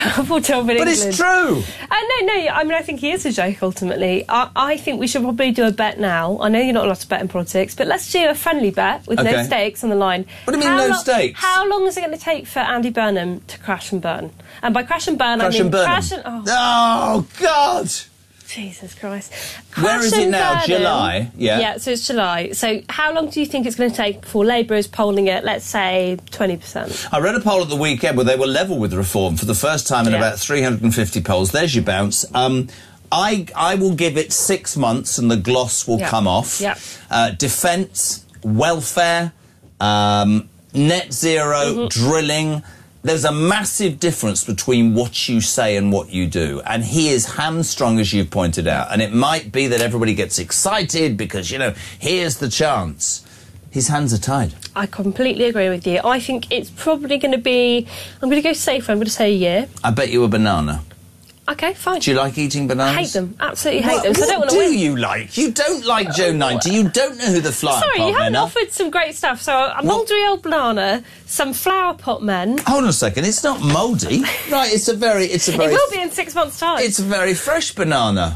For job in But England. it's true. No, I mean, I think he is a joke, ultimately. I think we should probably do a bet now. I know you're not allowed to bet in politics, but let's do a friendly bet with no stakes on the line. What do you mean, no stakes? How long is it going to take for Andy Burnham to crash and burn? And by crash and burn, I mean crash and... Oh, God! Jesus Christ. Where is it now? July? Yeah, so it's July. So how long do you think it's going to take before Labour is polling it, let's say, 20%? I read a poll at the weekend where they were level with reform for the first time in about 350 polls. There's your bounce. I will give it 6 months and the gloss will come off. Defence, welfare, net zero, drilling... There's a massive difference between what you say and what you do. And he is hamstrung, as you've pointed out. And it might be that everybody gets excited because, you know, here's the chance. His hands are tied. I completely agree with you. I think it's probably going to be... I'm going to go safer. I'm going to say a year. I bet you a banana. OK, fine. Do you like eating bananas? I hate them. Absolutely hate them. So I don't want to win. You like? You don't like Joe 90. You don't know who the flower pot men are. Sorry, you haven't offered some great stuff. So a mouldy old banana, some flower pot men. Hold on a second. It's not mouldy. Right, it's a very... It will be in 6 months' time. It's a very fresh banana.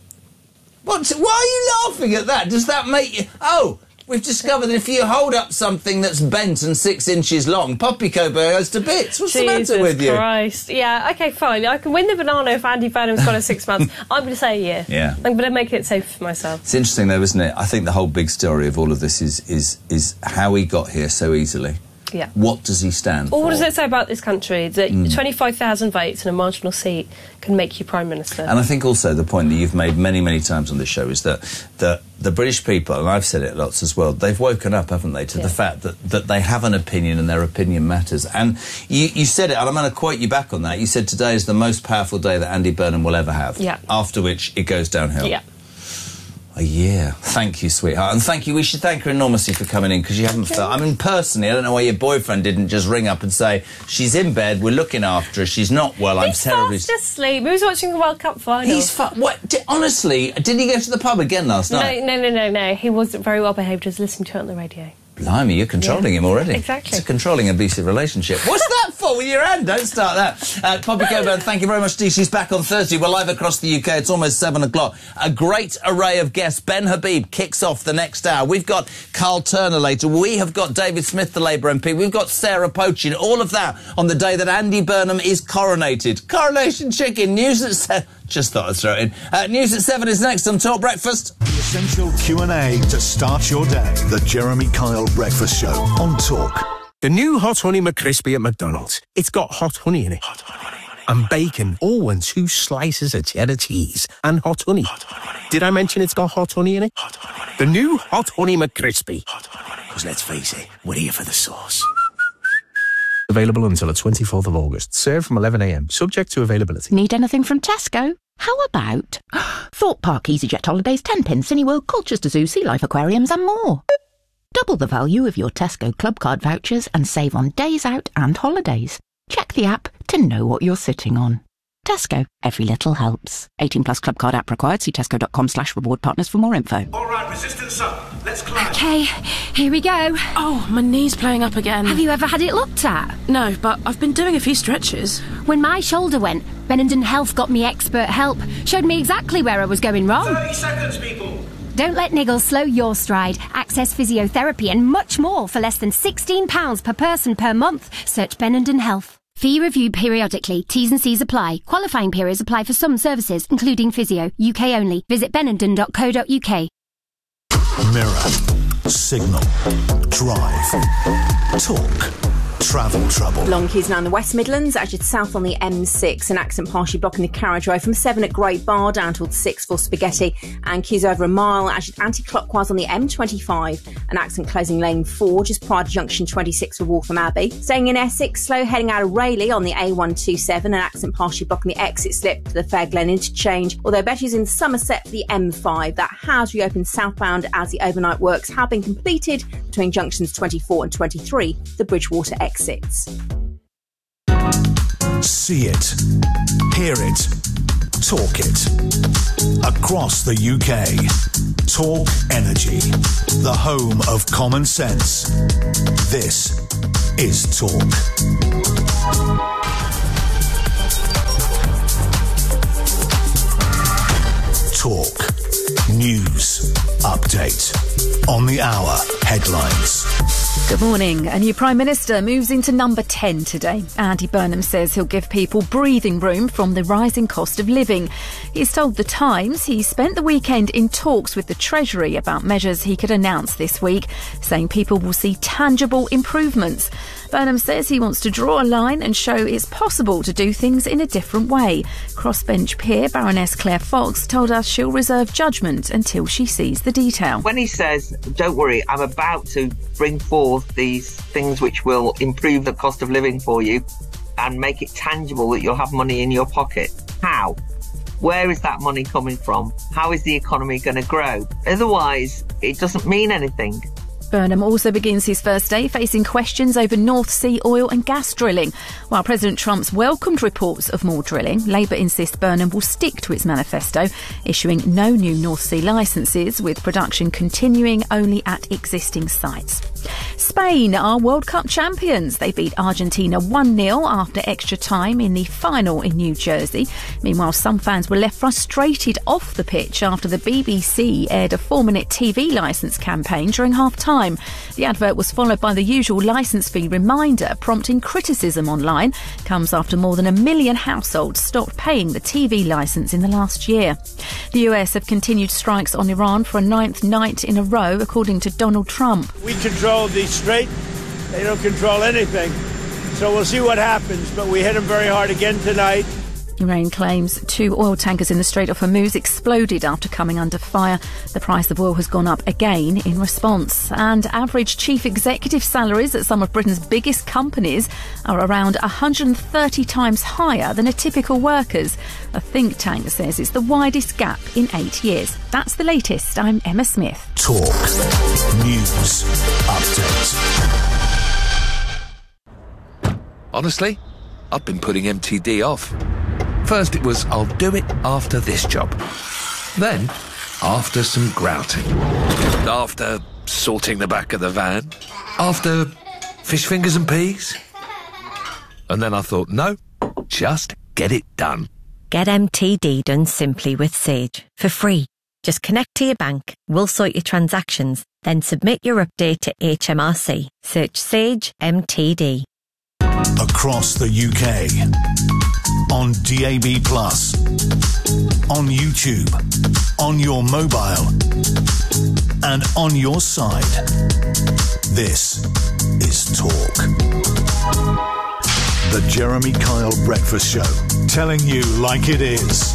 What? Why are you laughing at that? Does that make you... Oh... We've discovered that if you hold up something that's bent and 6 inches long, Poppyco goes to bits. What's the matter with you? Jesus Christ. Yeah, OK, fine. I can win the banana if Andy Burnham's got a 6 months. I'm going to say a year. Yeah. I'm going to make it safe for myself. It's interesting, though, isn't it? I think the whole big story of all of this is how he got here so easily. Yeah. What does he stand for? What does it say about this country? That 25,000 votes and a marginal seat can make you Prime Minister. And I think also the point that you've made many, many times on this show is that the British people, and I've said it lots as well, they've woken up, haven't they, to the fact that they have an opinion and their opinion matters. And you said it, and I'm going to quote you back on that. You said today is the most powerful day that Andy Burnham will ever have. Yeah. After which it goes downhill. Yeah. A year. Thank you, sweetheart. And thank you. We should thank her enormously for coming in, because you haven't felt... I mean, personally, I don't know why your boyfriend didn't just ring up and say, she's in bed, we're looking after her, she's not well, I'm terribly... He's fast asleep. He was watching the World Cup final. He's honestly, did he go to the pub again last night? No. He wasn't very well behaved. He was listening to it on the radio. Blimey, you're controlling him already. Exactly. It's a controlling, abusive relationship. What's that for with your hand? Don't start that. Poppy Coburn, thank you very much, Dee. She's back on Thursday. We're live across the UK. It's almost 7 o'clock. A great array of guests. Ben Habib kicks off the next hour. We've got Carl Turner later. We have got David Smith, the Labour MP. We've got Sarah Pochin. All of that on the day that Andy Burnham is coronated. Coronation chicken. News at 7... Just thought I'd throw it in. News at 7 is next on Talk Breakfast. The essential Q&A to start your day. The Jeremy Kyle Breakfast Show on Talk. The new Hot Honey McCrispy at McDonald's. It's got hot honey in it. Hot honey. And bacon. Oh, and 2 slices of cheddar cheese. And hot honey. Hot honey. Did I mention it's got hot honey in it? Hot honey. The new Hot Honey McCrispy. Hot honey. Because let's face it, we're here for the sauce. Available until the 24th of August. Served from 11 a.m. Subject to availability. Need anything from Tesco? How about Thorpe Park EasyJet Holidays, 10pence, Cineworld, Colchester Zoo, Sea Life Aquariums and more. Double the value of your Tesco Club Card vouchers and save on days out and holidays. Check the app to know what you're sitting on. Tesco. Every little helps. 18 plus Club Card app required. See tesco.com/reward partners for more info. All right, resistance up. Let's climb. OK, here we go. Oh, my knee's playing up again. Have you ever had it looked at? No, but I've been doing a few stretches. When my shoulder went, Benenden Health got me expert help. Showed me exactly where I was going wrong. 30 seconds, people. Don't let niggles slow your stride. Access physiotherapy and much more for less than £16 per person per month. Search Benenden Health. Fee reviewed periodically. T's and C's apply. Qualifying periods apply for some services, including physio. UK only. Visit benenden.co.uk. Mirror. Signal. Drive. Talk. Travel trouble. Long queues now in the West Midlands, as you're south on the M6. An accident partially blocking the carriageway from 7 at Great Bar down towards 6 for Spaghetti. And queues over a mile as you're anti-clockwise on the M25. An accident closing lane 4 just prior to junction 26 for Waltham Abbey. Staying in Essex, slow heading out of Rayleigh on the A127. An accident partially blocking the exit slip to the Fair Glen interchange. Although better is in Somerset for the M5. That has reopened southbound as the overnight works have been completed between junctions 24 and 23. The Bridgewater exits. See it. Hear it. Talk it. Across the UK. Talk Energy. The home of common sense. This is Talk. update on the hour headlines. Good morning. A new Prime Minister moves into number 10 today. Andy Burnham says he'll give people breathing room from the rising cost of living. He's told The Times he spent the weekend in talks with the Treasury about measures he could announce this week, saying people will see tangible improvements. Burnham says he wants to draw a line and show it's possible to do things in a different way. Crossbench peer Baroness Claire Fox told us she'll reserve judgment until she sees the detail. When he says, don't worry, I'm about to bring forth these things which will improve the cost of living for you and make it tangible that you'll have money in your pocket. How? Where is that money coming from? How is the economy going to grow? Otherwise, it doesn't mean anything. Burnham also begins his first day facing questions over North Sea oil and gas drilling. While President Trump's welcomed reports of more drilling, Labour insists Burnham will stick to its manifesto, issuing no new North Sea licences, with production continuing only at existing sites. Spain are World Cup champions. They beat Argentina 1-0 after extra time in the final in New Jersey. Meanwhile, some fans were left frustrated off the pitch after the BBC aired a 4-minute TV licence campaign during half-time. The advert was followed by the usual licence fee reminder, prompting criticism online. Comes after more than 1 million households stopped paying the TV licence in the last year. The US have continued strikes on Iran for a 9th night in a row, according to Donald Trump. We control the strait. They don't control anything. So we'll see what happens, but we hit them very hard again tonight. Iran claims 2 oil tankers in the Strait of Hormuz exploded after coming under fire. The price of oil has gone up again in response. And average chief executive salaries at some of Britain's biggest companies are around 130 times higher than a typical worker's. A think tank says it's the widest gap in 8 years. That's the latest. I'm Emma Smith. Talk News Update. Honestly, I've been putting MTD off. First it was, I'll do it after this job. Then, after some grouting. After sorting the back of the van. After fish fingers and peas. And then I thought, no, just get it done. Get MTD done simply with Sage, for free. Just connect to your bank, we'll sort your transactions, then submit your update to HMRC. Search Sage MTD. Across the UK. On DAB+, on YouTube, on your mobile, and on your side. This is Talk. The Jeremy Kyle Breakfast Show, telling you like it is.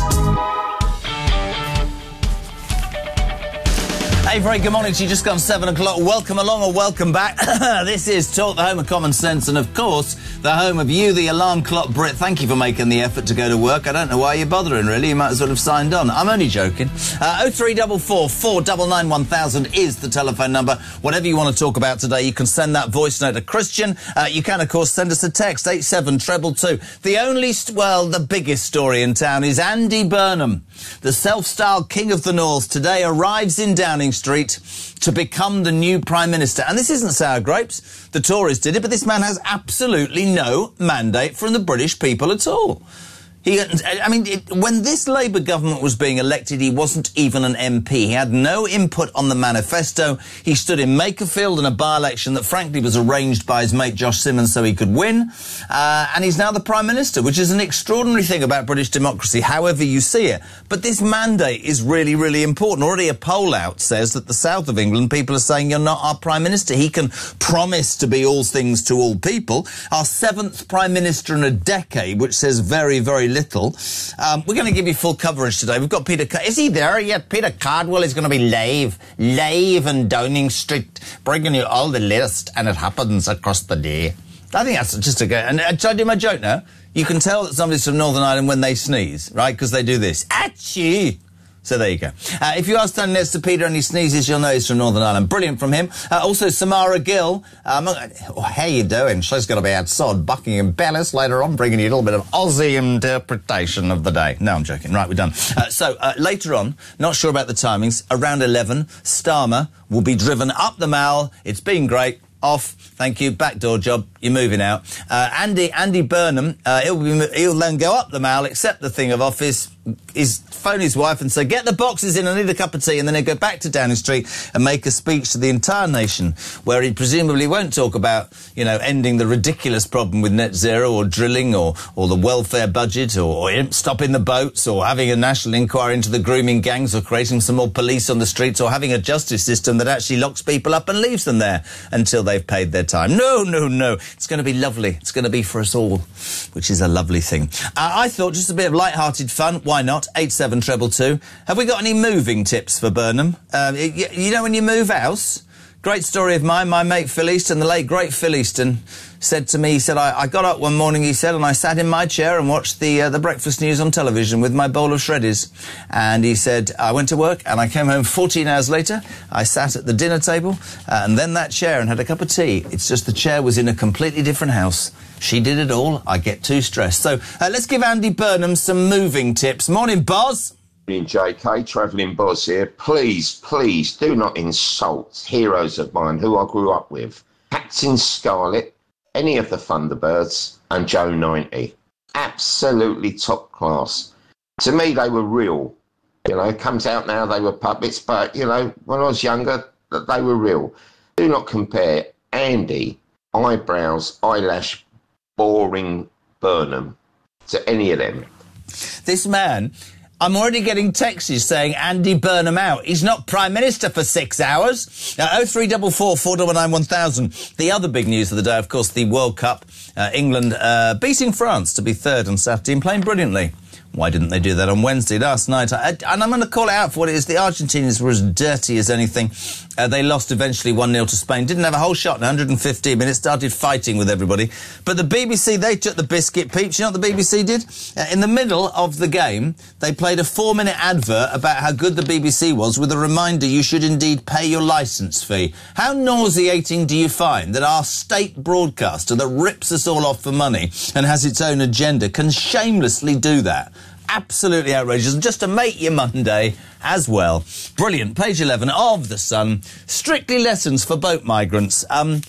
Hey, very good morning to you. Just gone 7 o'clock. Welcome along or welcome back. This is Talk, the home of common sense, and of course, the home of you, the alarm clock Brit. Thank you for making the effort to go to work. I don't know why you're bothering, really. You might as well have signed on. I'm only joking. 0344 499 1000 is the telephone number. Whatever you want to talk about today, you can send that voice note to Christian. You can, of course, send us a text, 87222. The biggest story in town is Andy Burnham, the self-styled King of the North, today arrives in Downing Street to become the new Prime Minister. And this isn't sour grapes. The Tories did it, but this man has absolutely no mandate from the British people at all. When this Labour government was being elected, he wasn't even an MP. He had no input on the manifesto. He stood in Makerfield in a by-election that, frankly, was arranged by his mate Josh Simmons so he could win. And he's now the Prime Minister, which is an extraordinary thing about British democracy, however you see it. But this mandate is really, really important. Already a poll out says that the south of England, people are saying, you're not our Prime Minister. He can promise to be all things to all people. Our 7th Prime Minister in a decade, which says very, very little. We're going to give you full coverage today. We've got Peter... Is he there yet? Peter Cardwell is going to be live in Downing Street, bringing you all the latest, and it happens across the day. I think that's just a good... And shall I do my joke now? You can tell that somebody's from Northern Ireland when they sneeze, right? Because they do this. Achoo! So there you go. If you are standing next to Peter and he sneezes, you'll know he's from Northern Ireland. Brilliant from him. Also, Samara Gill. How you doing? She's going to be outside Buckingham Palace later on, bringing you a little bit of Aussie interpretation of the day. No, I'm joking. Right, we're done. Later on, not sure about the timings, around 11, Starmer will be driven up the Mall. It's been great. Off. Thank you. Backdoor job. You're moving out. Andy Burnham, he'll then go up the Mall, accept the thing of office, phone his wife and say, get the boxes in, I need a cup of tea, and then he'd go back to Downing Street and make a speech to the entire nation where he presumably won't talk about, ending the ridiculous problem with net zero or drilling or the welfare budget or stopping the boats or having a national inquiry into the grooming gangs or creating some more police on the streets or having a justice system that actually locks people up and leaves them there until they've paid their time. No. It's going to be lovely. It's going to be for us all, which is a lovely thing. I thought just a bit of light-hearted fun. Why not? 87222. Have we got any moving tips for Burnham? When you move house, great story of mine, my mate Phil Easton, the late great Phil Easton, said to me, he said, I got up one morning, he said, and I sat in my chair and watched the breakfast news on television with my bowl of shreddies. And he said, I went to work and I came home 14 hours later. I sat at the dinner table and then that chair and had a cup of tea. It's just the chair was in a completely different house. She did it all. I get too stressed. So let's give Andy Burnham some moving tips. Morning, Boz. Morning, JK. Travelling Boz here. Please do not insult heroes of mine who I grew up with. Captain Scarlet, any of the Thunderbirds, and Joe 90. Absolutely top class. To me, they were real. It comes out now they were puppets, but, when I was younger, they were real. Do not compare Andy, eyebrows, eyelash, boring Burnham to any of them. This man, I'm already getting texts saying Andy Burnham out. He's not Prime Minister for 6 hours. 0344 499 1000. The other big news of the day, of course, the World Cup. England beating France to be third on Saturday and playing brilliantly. Why didn't they do that on Wednesday last night? And I'm going to call it out for what it is. The Argentinians were as dirty as anything. They lost eventually 1-0 to Spain. Didn't have a whole shot in 115 minutes. Started fighting with everybody. But the BBC, they took the biscuit peeps. You know what the BBC did? In the middle of the game, they played a 4-minute advert about how good the BBC was with a reminder you should indeed pay your licence fee. How nauseating do you find that our state broadcaster that rips us all off for money and has its own agenda can shamelessly do that? Absolutely outrageous. And just to make your Monday as well. Brilliant. Page 11 of The Sun. Strictly lessons for boat migrants.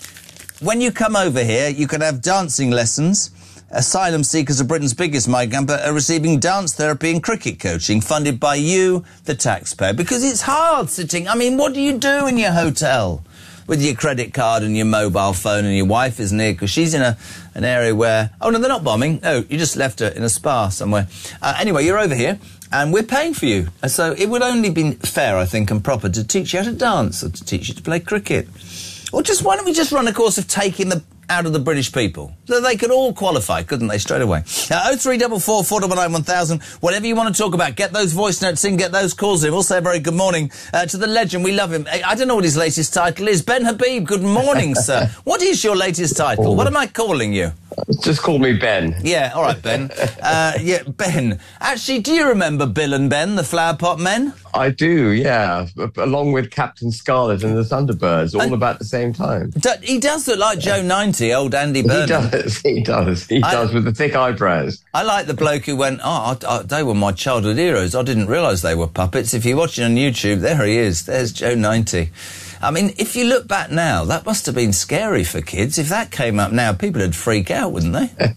When you come over here, you can have dancing lessons. Asylum seekers are Britain's biggest migrant, but are receiving dance therapy and cricket coaching funded by you, the taxpayer. Because it's hard sitting. I mean, what do you do in your hotel with your credit card and your mobile phone and your wife isn't here because she's in an area where... Oh, no, they're not bombing. No, you just left her in a spa somewhere. Anyway, you're over here and we're paying for you. So it would only be fair, I think, and proper to teach you how to dance or to teach you to play cricket. Or just, why don't we just run a course of taking the out of the British people? So they could all qualify, couldn't they, straight away? 0344 499 1000. Whatever you want to talk about, get those voice notes in, get those calls in. We'll say a very good morning to the legend. We love him. I don't know what his latest title is. Ben Habib, good morning, sir. What is your latest title? What am I calling you? Just call me Ben. Yeah, all right, Ben. Yeah, Ben. Actually, do you remember Bill and Ben, the Flower Pot Men? I do, yeah. Along with Captain Scarlet and the Thunderbirds, all about the same time. He does look like Joe 90, old Andy Burnham. He does, with the thick eyebrows. I like the bloke who went, they were my childhood heroes. I didn't realise they were puppets. If you're watching on YouTube, there he is. There's Joe 90. I mean, if you look back now, that must have been scary for kids. If that came up now, people would freak out, wouldn't they?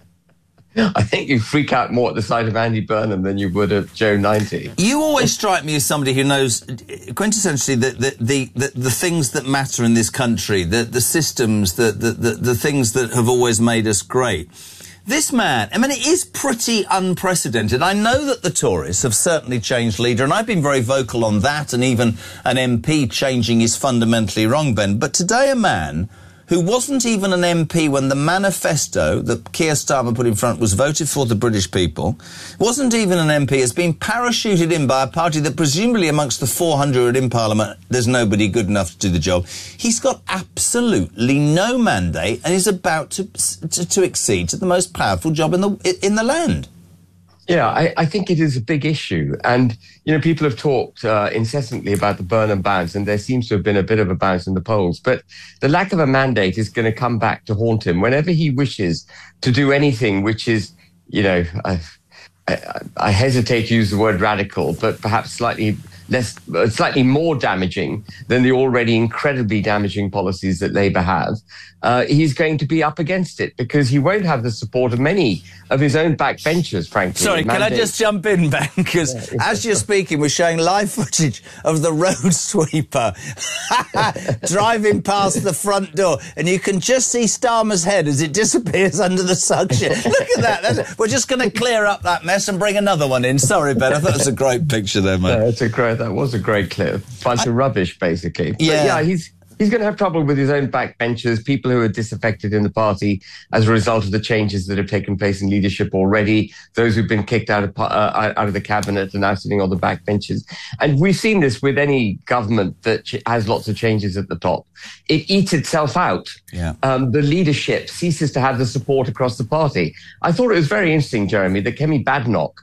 I think you freak out more at the sight of Andy Burnham than you would of Joe 90. You always strike me as somebody who knows quintessentially the things that matter in this country, the systems, the things that have always made us great. This man, I mean, it is pretty unprecedented. I know that the Tories have certainly changed leader, and I've been very vocal on that, and even an MP changing is fundamentally wrong, Ben. But today a man who wasn't even an MP when the manifesto that Keir Starmer put in front was voted for the British people, wasn't even an MP, has been parachuted in by a party that presumably amongst the 400 in Parliament, there's nobody good enough to do the job. He's got absolutely no mandate and is about to accede to the most powerful job in the land. Yeah, I think it is a big issue. And, people have talked incessantly about the Burnham bounce, and there seems to have been a bit of a bounce in the polls. But the lack of a mandate is going to come back to haunt him whenever he wishes to do anything which is, I hesitate to use the word radical, but perhaps slightly slightly more damaging than the already incredibly damaging policies that Labour have, he's going to be up against it because he won't have the support of many of his own backbenchers, frankly. Sorry, can I just jump in, Ben? Because as you're speaking, we're showing live footage of the road sweeper driving past the front door, and you can just see Starmer's head as it disappears under the suction. Look at that. We're just going to clear up that mess and bring another one in. Sorry, Ben. I thought it was a great picture there, mate. That was a great clip. Bunch of rubbish, basically. But yeah, he's going to have trouble with his own backbenchers, people who are disaffected in the party as a result of the changes that have taken place in leadership already, those who've been kicked out of the cabinet and now sitting on the backbenches. And we've seen this with any government that has lots of changes at the top. It eats itself out. Yeah. The leadership ceases to have the support across the party. I thought it was very interesting, Jeremy, that Kemi Badenoch,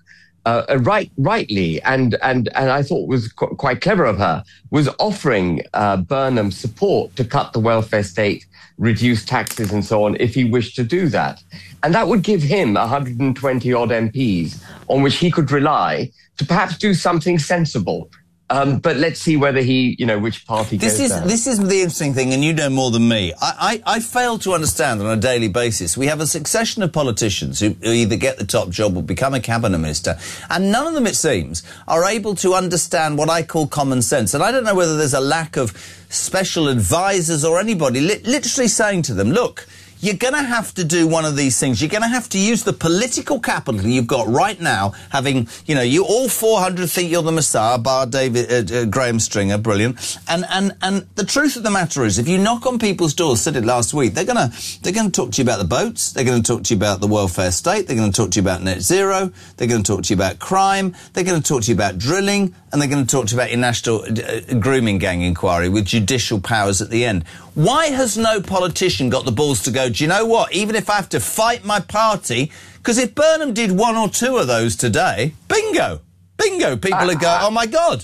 rightly, and I thought was quite clever of her, was offering Burnham support to cut the welfare state, reduce taxes and so on if he wished to do that. And that would give him 120 odd MPs on which he could rely to perhaps do something sensible. But let's see whether which party goes down. This is the interesting thing, and you know more than me. I fail to understand on a daily basis. We have a succession of politicians who either get the top job or become a cabinet minister, and none of them, it seems, are able to understand what I call common sense. And I don't know whether there's a lack of special advisors or anybody literally saying to them, look, you're going to have to do one of these things. You're going to have to use the political capital you've got right now, having, you all 400 think you're the Messiah, bar Graham Stringer, brilliant. And the truth of the matter is, if you knock on people's doors, said it last week, they're going to talk to you about the boats, they're going to talk to you about the welfare state, they're going to talk to you about net zero, they're going to talk to you about crime, they're going to talk to you about drilling, and they're going to talk to you about your national grooming gang inquiry with judicial powers at the end. Why has no politician got the balls to go, do you know what, even if I have to fight my party, because if Burnham did one or two of those today, bingo, people would go, oh my God.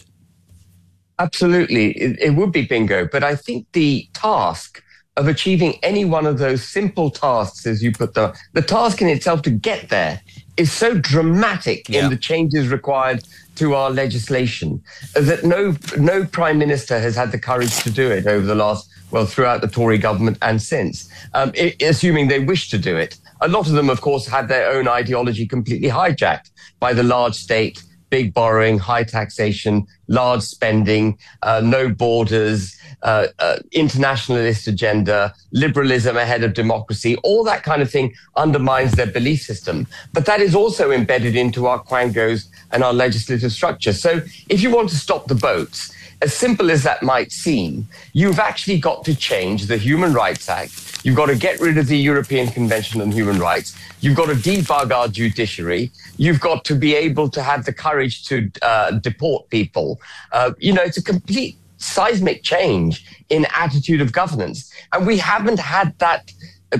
Absolutely, it would be bingo, but I think the task of achieving any one of those simple tasks, as you put the task in itself to get there is so dramatic in the changes required to our legislation that no Prime Minister has had the courage to do it over the last, throughout the Tory government and since, assuming they wish to do it. A lot of them, of course, had their own ideology completely hijacked by the large state, big borrowing, high taxation, large spending, no borders, internationalist agenda, liberalism ahead of democracy. All that kind of thing undermines their belief system. But that is also embedded into our quangos and our legislative structure. So if you want to stop the boats, as simple as that might seem, you've actually got to change the Human Rights Act. You've got to get rid of the European Convention on Human Rights. You've got to debug our judiciary. You've got to be able to have the courage to deport people. It's a complete seismic change in attitude of governance. And we haven't had that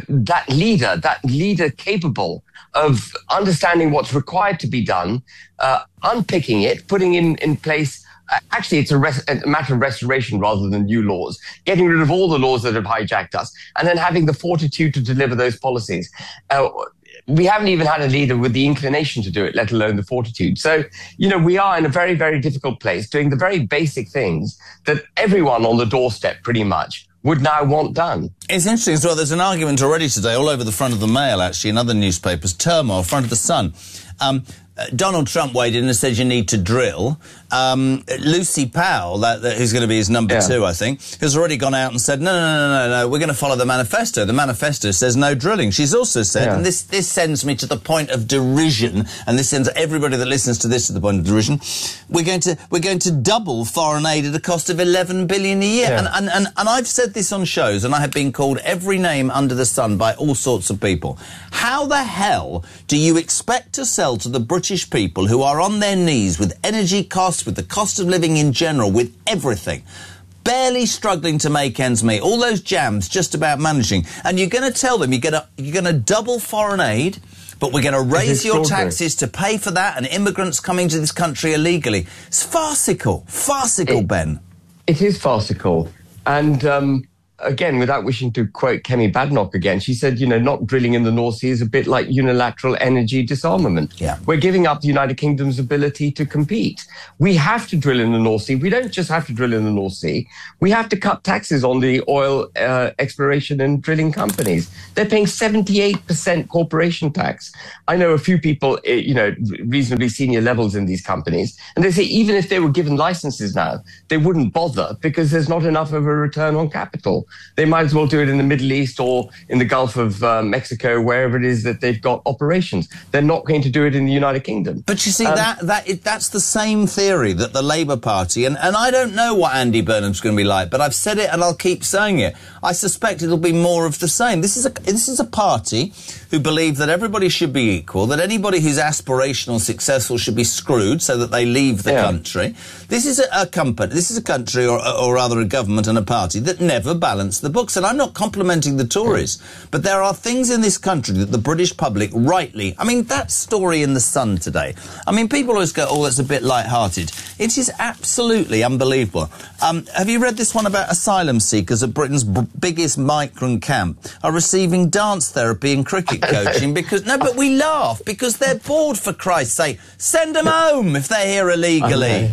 leader capable of understanding what's required to be done, unpicking it, putting in place. Actually, it's a matter of restoration rather than new laws, getting rid of all the laws that have hijacked us, and then having the fortitude to deliver those policies. We haven't even had a leader with the inclination to do it, let alone the fortitude. So, we are in a very, very difficult place, doing the very basic things that everyone on the doorstep pretty much would now want done. It's interesting as well, there's an argument already today all over the front of the Mail, actually, in other newspapers, turmoil, front of the Sun. Donald Trump weighed in and said you need to drill. Lucy Powell, who's going to be his number two, I think, has already gone out and said, no, we're going to follow the manifesto. The manifesto says no drilling. She's also said, and this sends me to the point of derision, and this sends everybody that listens to this to the point of derision, we're going to double foreign aid at a cost of $11 billion a year. Yeah. And I've said this on shows, and I have been called every name under the sun by all sorts of people. How the hell do you expect to sell to the British people who are on their knees with energy costs, with the cost of living in general, with everything, barely struggling to make ends meet, all those jams just about managing, and you're going to tell them you're going to double foreign aid, but we're going to raise your taxes to pay for that, and immigrants coming to this country illegally? It's farcical, Ben. It is farcical, and again, without wishing to quote Kemi Badenoch again, she said, not drilling in the North Sea is a bit like unilateral energy disarmament. Yeah. We're giving up the United Kingdom's ability to compete. We have to drill in the North Sea. We don't just have to drill in the North Sea. We have to cut taxes on the oil exploration and drilling companies. They're paying 78% corporation tax. I know a few people, reasonably senior levels in these companies, and they say even if they were given licenses now, they wouldn't bother because there's not enough of a return on capital. They might as well do it in the Middle East or in the Gulf of Mexico, wherever it is that they've got operations. They're not going to do it in the United Kingdom. But you see, that's the same theory that the Labour Party, and I don't know what Andy Burnham's going to be like, but I've said it and I'll keep saying it. I suspect it'll be more of the same. This is a party who believe that everybody should be equal, that anybody who's aspirational, successful should be screwed so that they leave the country. This is a country, or rather a government and a party that never balance the books. And I'm not complimenting the Tories, but there are things in this country that the British public rightly... I mean, that story in The Sun today, I mean, people always go, oh, that's a bit light-hearted. It is absolutely unbelievable. Have you read this one about asylum seekers at Britain's biggest migrant camp are receiving dance therapy and cricket coaching because... No, but we laugh because they're bored, for Christ's sake. Send them home if they're here illegally.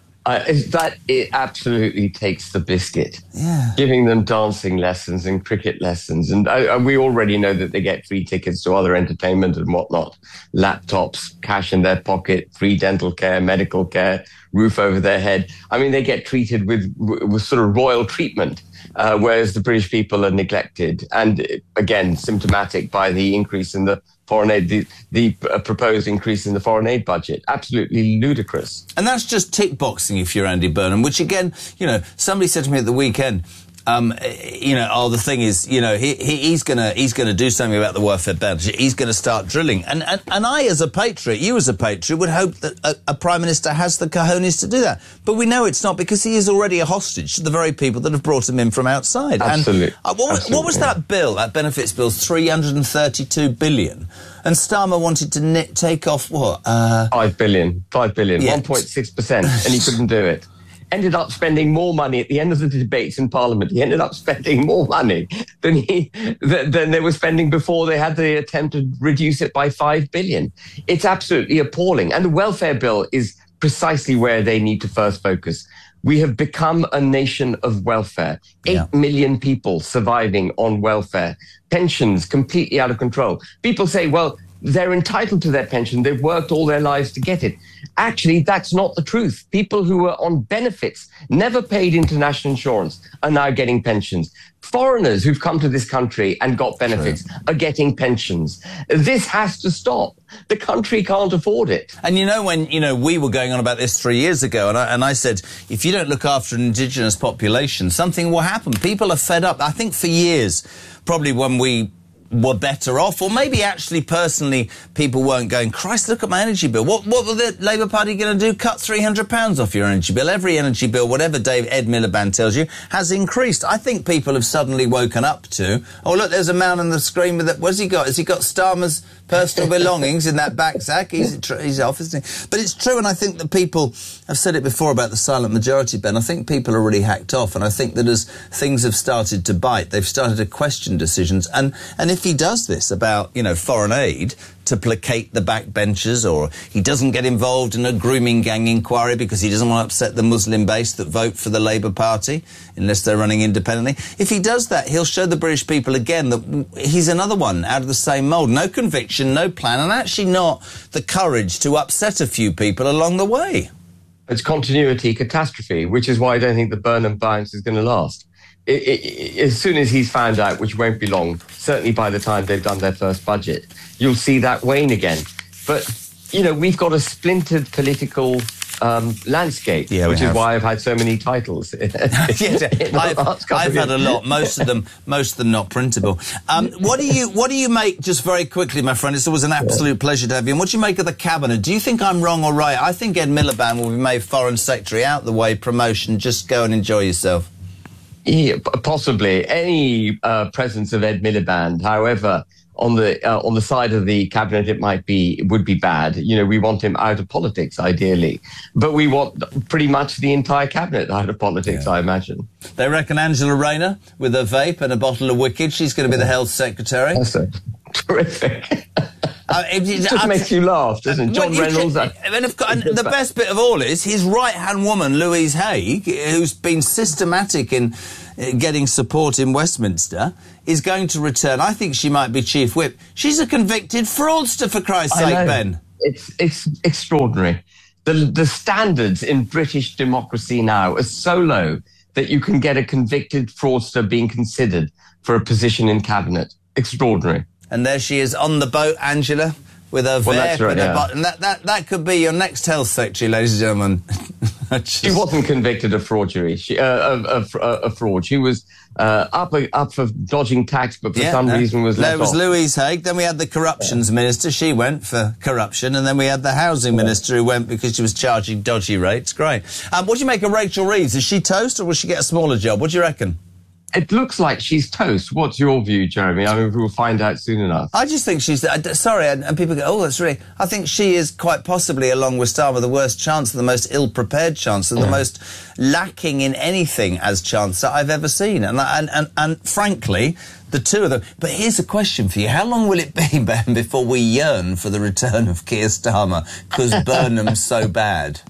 It absolutely takes the biscuit. Yeah. Giving them dancing lessons and cricket lessons. And we already know that they get free tickets to other entertainment and whatnot. Laptops, cash in their pocket, free dental care, medical care, roof over their head. I mean, they get treated with sort of royal treatment, whereas the British people are neglected. And again, symptomatic by the increase in the foreign aid, the proposed increase in the foreign aid budget. Absolutely ludicrous. And that's just tick boxing if you're Andy Burnham, which again, somebody said to me at the weekend, the thing is, he's gonna do something about the welfare budget. He's gonna start drilling. And I, as a patriot, you as a patriot, would hope that a Prime Minister has the cojones to do that. But we know it's not, because he is already a hostage to the very people that have brought him in from outside. Absolutely. And what was that bill, that benefits bill, 332 billion? And Starmer wanted to take off what? 5 billion. Yeah. 1.6%, and he couldn't do it. Ended up spending more money at the end of the debates in Parliament. He ended up spending more money than they were spending before they had the attempt to reduce it by 5 billion. It's absolutely appalling. And the welfare bill is precisely where they need to first focus. We have become a nation of welfare. 8 million people surviving on welfare. Pensions completely out of control. People say, well, they're entitled to their pension. They've worked all their lives to get it. Actually, that's not the truth. People who were on benefits, never paid into national insurance, are now getting pensions. Foreigners who've come to this country and got benefits are getting pensions. This has to stop. The country can't afford it. And when, we were going on about this 3 years ago, and I said, if you don't look after an indigenous population, something will happen. People are fed up. I think for years, probably when we were better off, or maybe actually personally people weren't going, Christ, look at my energy bill. What were the Labour Party going to do? Cut £300 off your energy bill. Every energy bill, whatever Ed Miliband tells you, has increased. I think people have suddenly woken up to, oh look, there's a man on the screen with that. What's he got? Has he got Starmer's personal belongings in that back sack? He's off, isn't he? But it's true, and I think that people, I've said it before about the silent majority, Ben, I think people are really hacked off, and I think that as things have started to bite, they've started to question decisions, and if he does this about, foreign aid to placate the backbenchers, or he doesn't get involved in a grooming gang inquiry because he doesn't want to upset the Muslim base that vote for the Labour Party unless they're running independently. If he does that, he'll show the British people again that he's another one out of the same mould. No conviction, no plan, and actually not the courage to upset a few people along the way. It's continuity catastrophe, which is why I don't think the Burnham bounce is going to last. As soon as he's found out, which won't be long, certainly by the time they've done their first budget, you'll see that wane again. But, we've got a splintered political landscape, which is why I've had so many titles. I've had a lot, most of them not printable. What do you make, just very quickly, my friend, it's always an absolute pleasure to have you, and what do you make of the cabinet? Do you think I'm wrong or right? I think Ed Miliband will be made Foreign Secretary, out the way, promotion, just go and enjoy yourself. Yeah, possibly. Any presence of Ed Miliband, however on the side of the cabinet it would be bad. We want him out of politics, ideally. But we want pretty much the entire cabinet out of politics, I imagine. They reckon Angela Rayner, with a vape and a bottle of Wicked, she's going to be the health secretary. That's terrific. It just makes you laugh, doesn't it? John Reynolds. And the best bit of all is his right-hand woman, Louise Haigh, who's been systematic in getting support in Westminster, is going to return. I think she might be chief whip. She's a convicted fraudster, for Christ's sake, Ben. It's extraordinary. The standards in British democracy now are so low that you can get a convicted fraudster being considered for a position in cabinet. Extraordinary. And there she is on the boat, Angela, with her vape and her button. That could be your next health secretary, ladies and gentlemen. She wasn't convicted of fraudery. Of fraud. She was up for dodging tax, but for some reason was let off. There was Louise Haigh. Then we had the corruptions minister. She went for corruption. And then we had the housing minister who went because she was charging dodgy rates. Great. What do you make of Rachel Reeves? Is she toast or will she get a smaller job? What do you reckon? It looks like she's toast. What's your view, Jeremy? I mean, we'll find out soon enough. I just think she's... sorry, and people go, oh, that's really... I think she is quite possibly, along with Starmer, the worst chancellor, the most ill-prepared chancellor, the most lacking in anything as chancellor I've ever seen. And frankly, the two of them... But here's a question for you. How long will it be, Ben, before we yearn for the return of Keir Starmer because Burnham's so bad?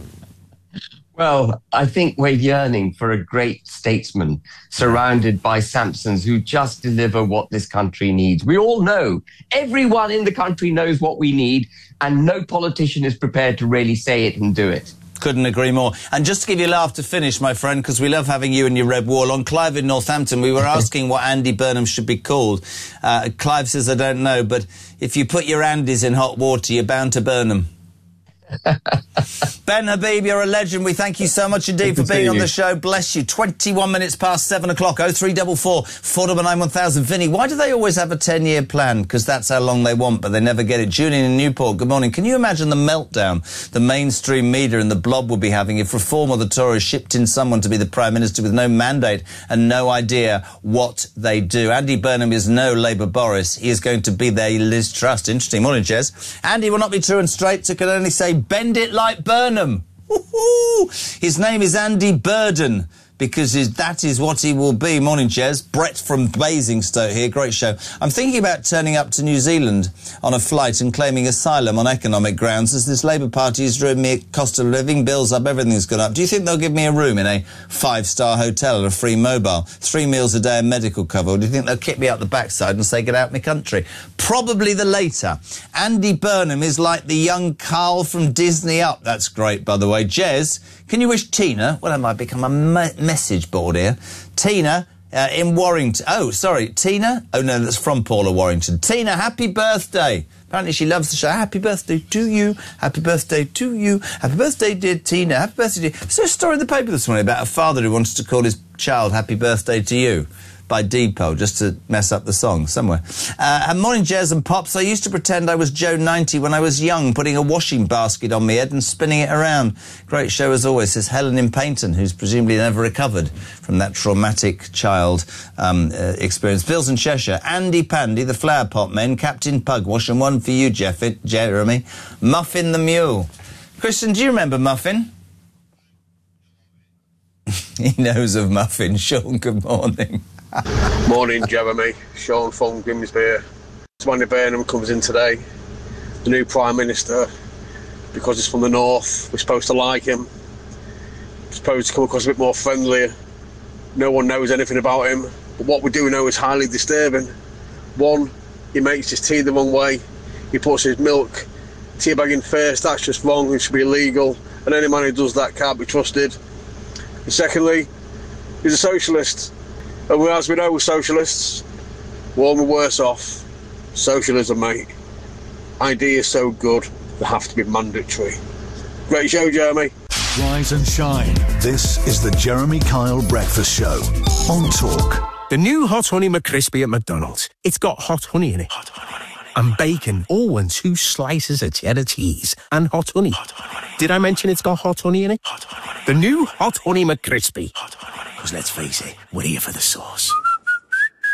Well, I think we're yearning for a great statesman surrounded by Samsons who just deliver what this country needs. We all know, everyone in the country knows what we need, and no politician is prepared to really say it and do it. Couldn't agree more. And just to give you a laugh to finish, my friend, because we love having you and your red wall. On Clive in Northampton, we were asking what Andy Burnham should be called. Clive says, I don't know, but if you put your Andys in hot water, you're bound to burn them. Ben Habib, you're a legend. We thank you so much indeed for being on the show. Bless you. 21 minutes past 7 o'clock. 0344 499 1000. Vinny, why do they always have a 10-year plan? Because that's how long they want, but they never get it. Julian in Newport, good morning. Can you imagine the meltdown the mainstream media and the blob would be having if Reform or the Tories shipped in someone to be the Prime Minister with no mandate and no idea what they do? Andy Burnham is no Labour Boris. He is going to be their Liz Truss. Interesting. Morning, Jez. Andy will not be true and straight, so can only say bend it like Burnham. Woo-hoo! His name is Andy Burden, because that is what he will be. Morning, Jez. Brett from Basingstoke here. Great show. I'm thinking about turning up to New Zealand on a flight and claiming asylum on economic grounds, as this Labour Party has driven me cost of living, bills up, everything's gone up. Do you think they'll give me a room in a 5-star hotel and a free mobile, 3 meals a day and medical cover? Or do you think they'll kick me out the backside and say, get out my country? Probably the later. Andy Burnham is like the young Carl from Disney Up. That's great, by the way. Jez, can you wish Tina... Well, that might become a message board here. Tina in Warrington. Oh, sorry, Tina? Oh, no, that's from Paula Warrington. Tina, happy birthday. Apparently she loves the show. Happy birthday to you. Happy birthday to you. Happy birthday, dear Tina. Happy birthday to you. There's a story in the paper this morning about a father who wanted to call his child Happy Birthday to You by Depot, just to mess up the song somewhere. Morning, Jez and Pops. I used to pretend I was Joe 90 when I was young, putting a washing basket on my head and spinning it around. Great show as always, says Helen in Paynton, who's presumably never recovered from that traumatic child experience. Bills in Cheshire. Andy Pandy, the Flower Pot Men, Captain Pugwash, and one for you, Jeremy. Muffin the Mule. Kristen, do you remember Muffin? He knows of Muffin. Sean, good morning. Morning, Jeremy. Sean from Grimsby. Andy Burnham comes in today, the new Prime Minister, because he's from the north. We're supposed to like him. We're supposed to come across a bit more friendly. No one knows anything about him, but what we do know is highly disturbing. One, he makes his tea the wrong way. He puts his milk tea bag in first. That's just wrong. It should be illegal, and any man who does that can't be trusted. And secondly, he's a socialist. And as we know, with socialists, we're all worse off. Socialism, mate. Ideas so good, they have to be mandatory. Great show, Jeremy. Rise and shine. This is the Jeremy Kyle Breakfast Show on Talk. The new Hot Honey McCrispy at McDonald's. It's got hot honey in it. And bacon, and 2 slices of cheddar cheese, and hot honey. Did I mention it's got hot honey in it? The new Hot Honey McCrispy. Because let's face it, we're here for the sauce.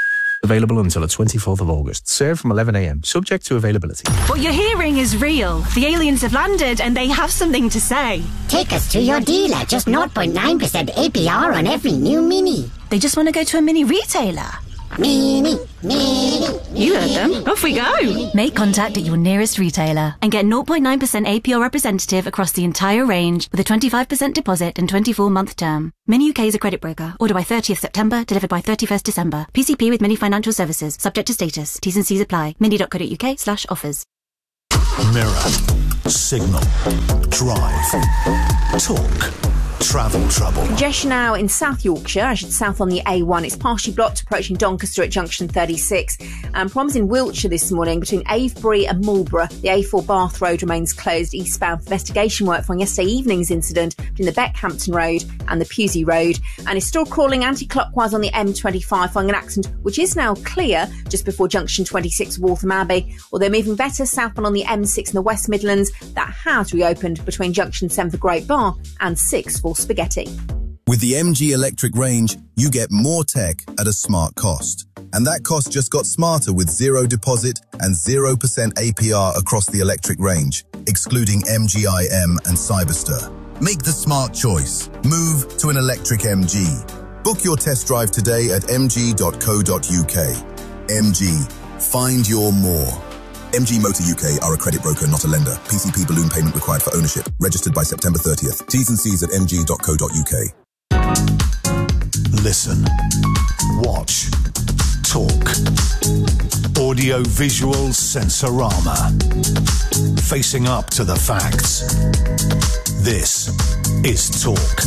Available until the 24th of August. Served from 11 a.m. Subject to availability. What you're hearing is real. The aliens have landed and they have something to say. Take us to your dealer. Just 0.9% APR on every new Mini. They just want to go to a mini retailer. Mini. You heard them. Off we go. Make contact at your nearest retailer and get 0.9% APR representative across the entire range with a 25% deposit and 24-month term. Mini UK is a credit broker. Order by 30th September, delivered by 31st December. PCP with Mini Financial Services. Subject to status. T's and C's apply. mini.co.uk/offers. Mirror, Signal, Drive, Talk, Travel Trouble. Congestion now in South Yorkshire, south on the A1. It's partially blocked approaching Doncaster at junction 36. And problems in Wiltshire this morning between Avebury and Marlborough. The A4 Bath Road remains closed eastbound for investigation work following yesterday evening's incident between the Beckhampton Road and the Pusey Road. And it's still crawling anti-clockwise on the M25 following an accident which is now clear just before junction 26 Waltham Abbey. Although moving better southbound on the M6 in the West Midlands, that has reopened between junction 7 for Great Bar and 6 for Spaghetti. With the MG Electric range, you get more tech at a smart cost. And that cost just got smarter with zero deposit and 0% APR across the electric range, excluding MG-IM and Cyberster. Make the smart choice. Move to an electric MG. Book your test drive today at mg.co.uk. MG. Find your more. MG Motor UK are a credit broker, not a lender. PCP balloon payment required for ownership. Registered by September 30th. T's and C's at mg.co.uk. Listen. Watch. Talk. Audio-visual sensorama. Facing up to the facts. This is Talk.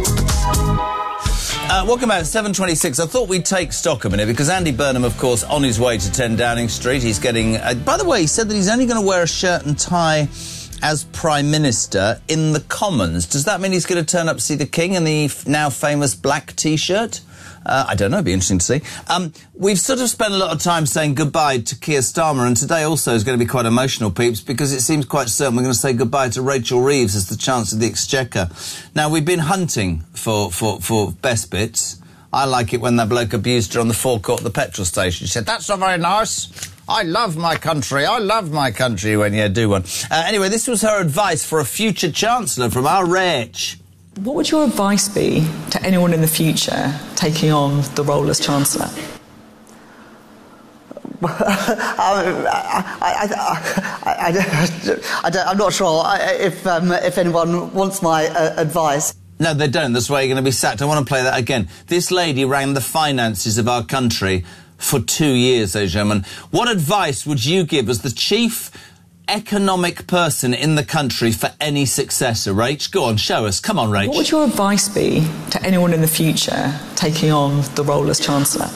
Welcome back, 7:26. I thought we'd take stock a minute because Andy Burnham, of course, on his way to 10 Downing Street. He's getting... by the way, he said that he's only going to wear a shirt and tie as Prime Minister in the Commons. Does that mean he's going to turn up to see the King in the now famous black T-shirt? I don't know, it'd be interesting to see. We've sort of spent a lot of time saying goodbye to Keir Starmer, and today also is going to be quite emotional, peeps, because it seems quite certain we're going to say goodbye to Rachel Reeves as the Chancellor of the Exchequer. Now, we've been hunting for best bits. I like it when that bloke abused her on the forecourt of the petrol station. She said, "That's not very nice. I love my country. I love my country." When you do one. Anyway, this was her advice for a future Chancellor from our Rach. What would your advice be to anyone in the future taking on the role as Chancellor? I'm not sure if anyone wants my advice. No, they don't. That's why you're going to be sacked. I want to play that again. This lady ran the finances of our country for 2 years, ladies and gentlemen. What advice would you give as the chief economic person in the country for any successor? Rach, go on, show us. Come on, Rach. What would your advice be to anyone in the future taking on the role as Chancellor?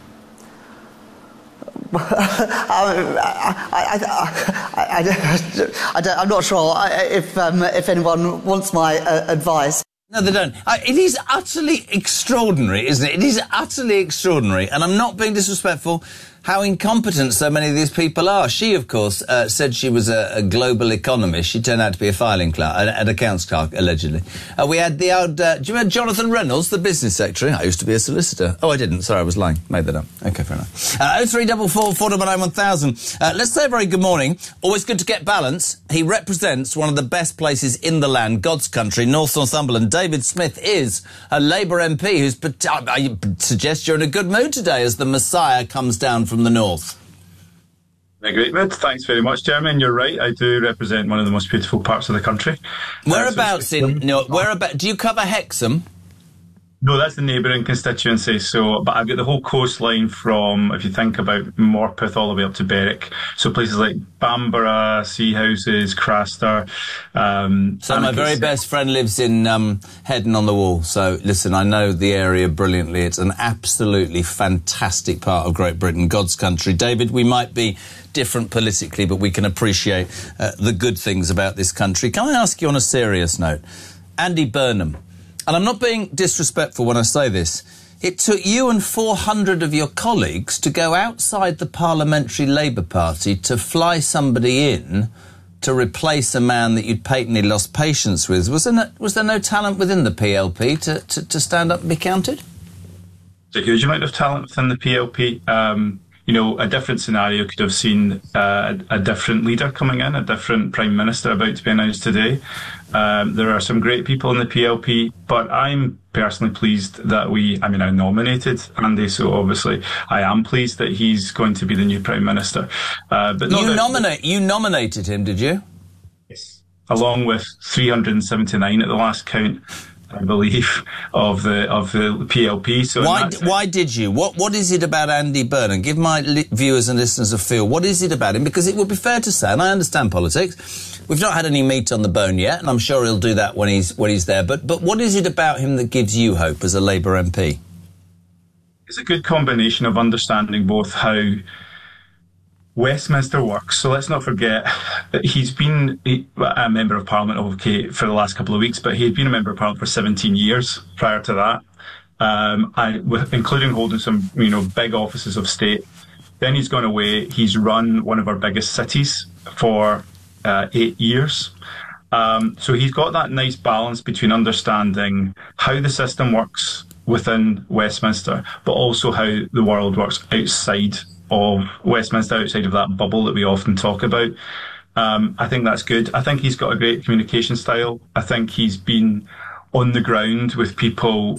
I'm not sure if anyone wants my advice. No, they don't. It is utterly extraordinary, isn't it? It is utterly extraordinary, and I'm not being disrespectful, how incompetent so many of these people are. She, of course, said she was a global economist. She turned out to be a filing clerk, an accounts clerk, allegedly. We had the old... do you remember Jonathan Reynolds, the business secretary? I used to be a solicitor. Oh, I didn't. Sorry, I was lying. Made that up. OK, fair enough. 0344 499 1000. Let's say a very good morning. Always good to get balance. He represents one of the best places in the land, God's country, North Northumberland. David Smith is a Labour MP who's... I suggest you're in a good mood today as the Messiah comes down from the north. In a great mood. Thanks very much, Jeremy. You're right. I do represent one of the most beautiful parts of the country. Whereabouts do you cover Hexham? No, that's the neighbouring constituency. But I've got the whole coastline from, if you think about Morpeth, all the way up to Berwick. So places like Bamborough, Seahouses, Craster. So my very best friend lives in Headon on the Wall. So listen, I know the area brilliantly. It's an absolutely fantastic part of Great Britain, God's country. David, we might be different politically, but we can appreciate the good things about this country. Can I ask you on a serious note? Andy Burnham. And I'm not being disrespectful when I say this. It took you and 400 of your colleagues to go outside the Parliamentary Labour Party to fly somebody in to replace a man that you'd patently lost patience with. Was there no talent within the PLP to stand up and be counted? There's a huge amount of talent within the PLP. a different scenario could have seen a different leader coming in, a different Prime Minister about to be announced today. There are some great people in the PLP, but I'm personally pleased that I nominated Andy, so obviously I am pleased that he's going to be the new Prime Minister. But you nominated him, did you? Yes. Along with 379 at the last count, I believe, of the PLP. So why did you? What is it about Andy Burnham? Give my viewers and listeners a feel. What is it about him? Because it would be fair to say, and I understand politics, we've not had any meat on the bone yet, and I'm sure he'll do that when he's there. But what is it about him that gives you hope as a Labour MP? It's a good combination of understanding both how Westminster works. So let's not forget that he's been a Member of Parliament, for the last couple of weeks, but he had been a Member of Parliament for 17 years prior to that, including holding some, big offices of state. Then he's gone away. He's run one of our biggest cities for 8 years. So he's got that nice balance between understanding how the system works within Westminster, but also how the world works outside of Westminster, outside of that bubble that we often talk about. I think that's good. I think he's got a great communication style. I think he's been on the ground with people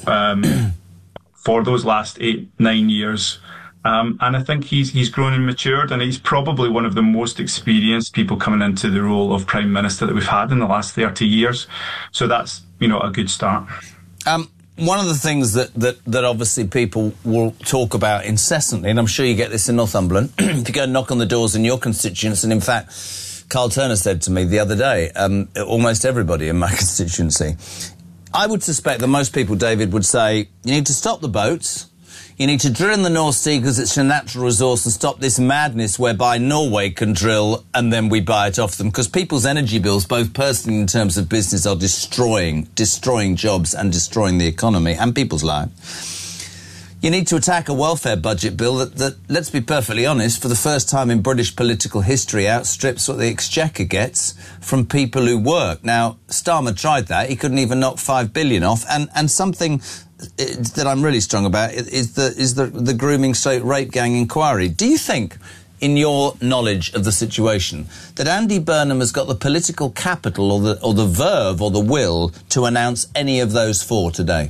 for those last 8-9 years. And I think he's grown and matured, and he's probably one of the most experienced people coming into the role of Prime Minister that we've had in the last 30 years. So that's, a good start. One of the things that obviously people will talk about incessantly, and I'm sure you get this in Northumberland, if you go and knock on the doors in your constituents, and in fact, Carl Turner said to me the other day, almost everybody in my constituency, I would suspect that most people, David, would say, you need to stop the boats, you need to drill in the North Sea because it's a natural resource, and stop this madness whereby Norway can drill and then we buy it off them. Because people's energy bills, both personally and in terms of business, are destroying jobs and destroying the economy and people's lives. You need to attack a welfare budget bill that, let's be perfectly honest, for the first time in British political history outstrips what the Exchequer gets from people who work. Now, Starmer tried that. He couldn't even knock $5 billion off. And something that I'm really strong about is the grooming stroke rape gang inquiry. Do you think, in your knowledge of the situation, that Andy Burnham has got the political capital or the verve or the will to announce any of those four today?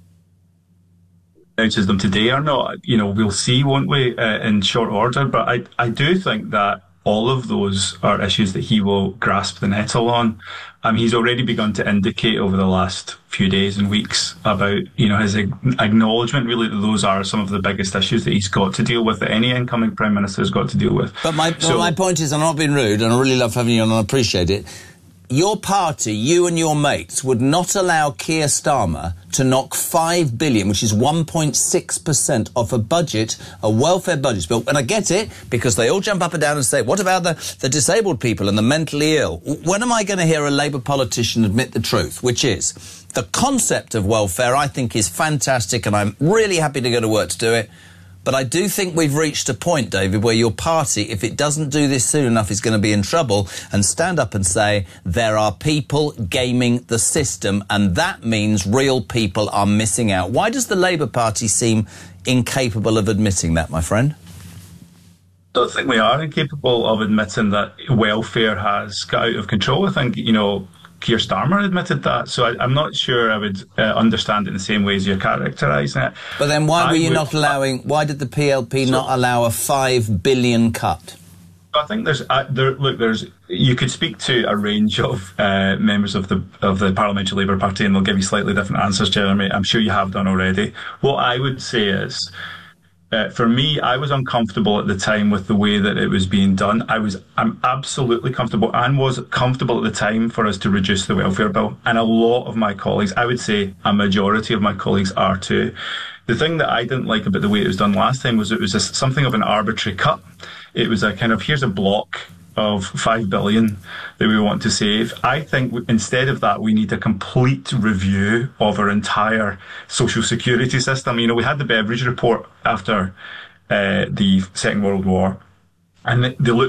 Announces them today or not, we'll see, won't we, in short order. But I do think that all of those are issues that he will grasp the nettle on. He's already begun to indicate over the last few days and weeks about, his acknowledgement, really, that those are some of the biggest issues that he's got to deal with, that any incoming Prime Minister has got to deal with. But my point is, I'm not being rude, and I really love having you on, and I appreciate it. Your party, you and your mates, would not allow Keir Starmer to knock $5 billion, which is 1.6% off a welfare budget bill. And I get it, because they all jump up and down and say, what about the disabled people and the mentally ill? When am I going to hear a Labour politician admit the truth, which is the concept of welfare, I think, is fantastic, and I'm really happy to go to work to do it. But I do think we've reached a point, David, where your party, if it doesn't do this soon enough, is going to be in trouble, and stand up and say there are people gaming the system, and that means real people are missing out. Why does the Labour Party seem incapable of admitting that, my friend? I don't think we are incapable of admitting that welfare has got out of control. I think, Keir Starmer admitted that, so I'm not sure I would understand it in the same way as you're characterising it. But then why did the PLP not allow a $5 billion cut? I think you could speak to a range of members of the Parliamentary Labour Party, and they'll give you slightly different answers, Jeremy. I'm sure you have done already. What I would say is, for me, I was uncomfortable at the time with the way that it was being done. I'm absolutely comfortable, and was comfortable at the time, for us to reduce the welfare bill. And a lot of my colleagues, I would say a majority of my colleagues, are too. The thing that I didn't like about the way it was done last time was it was something of an arbitrary cut. It was a kind of, here's a block of $5 billion that we want to save. I think instead of that, we need a complete review of our entire social security system. We had the Beveridge report after the Second World War, and they looked at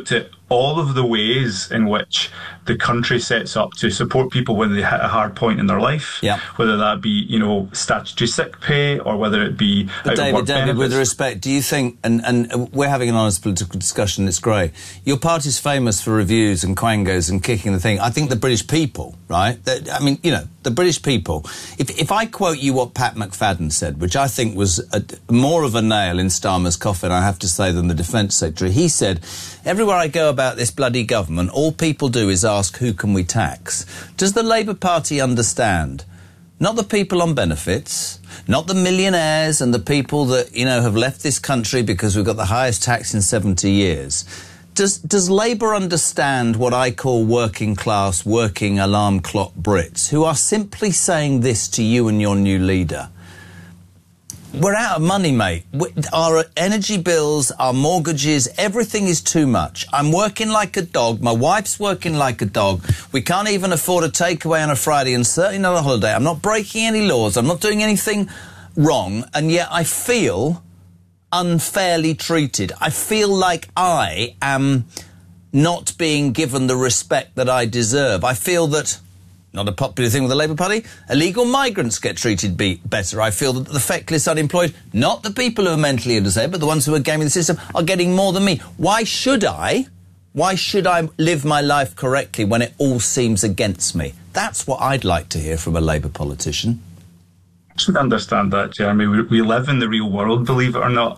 all of the ways in which the country sets up to support people when they hit a hard point in their life, whether that be, statutory sick pay or whether it be But David, with respect, do you think, and we're having an honest political discussion, it's great, your party's famous for reviews and quangos and kicking the thing. I think the British people, right, the British people, if I quote you what Pat McFadden said, which I think was more of a nail in Starmer's coffin, I have to say, than the Defence Secretary, he said, everywhere I go about this bloody government, all people do is ask, who can we tax? Does the Labour Party understand? Not the people on benefits, not the millionaires and the people that, have left this country because we've got the highest tax in 70 years. Does Labour understand what I call working class, working alarm clock Brits, who are simply saying this to you and your new leader? We're out of money, mate. Our energy bills, our mortgages, everything is too much. I'm working like a dog. My wife's working like a dog. We can't even afford a takeaway on a Friday and certainly not a holiday. I'm not breaking any laws. I'm not doing anything wrong. And yet I feel unfairly treated. I feel like I am not being given the respect that I deserve. I feel that, not a popular thing with the Labour Party, illegal migrants get treated better. I feel that the feckless unemployed, not the people who are mentally disabled, but the ones who are gaming the system, are getting more than me. Why should I live my life correctly when it all seems against me? That's what I'd like to hear from a Labour politician. I should understand that, Jeremy. We live in the real world, believe it or not.